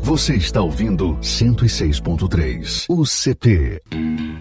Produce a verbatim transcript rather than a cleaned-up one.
Você está ouvindo cento e seis ponto três, o C T.